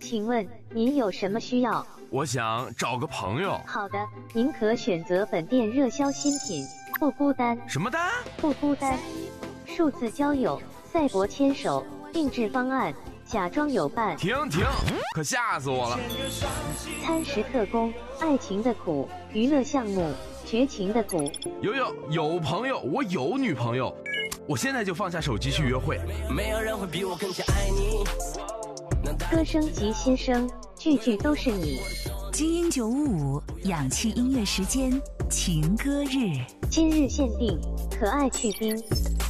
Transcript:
请问您有什么需要？ 我想找个朋友。 好的，您可选择本店热销新品，不孤单。 什么单？ 不孤单。数字交友、赛博牵手、定制方案、假装有伴。 停，可吓死我了！ 餐食特工、爱情的苦、娱乐项目、绝情的苦。 有朋友，我有女朋友，我现在就放下手机去约会。 没有人会比我更加爱你。 歌声及新声，句句都是你。 基因955氧气音乐时间，情歌日。 今日限定，可爱去冰。